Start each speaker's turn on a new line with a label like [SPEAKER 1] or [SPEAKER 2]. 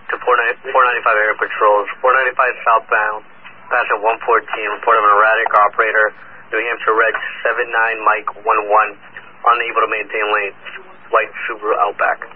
[SPEAKER 1] to 495 Air Patrols. 495 southbound, passing 114, report of an erratic operator, New Hampshire Reg 79 Mike 11, unable to maintain lanes, white Subaru Outback.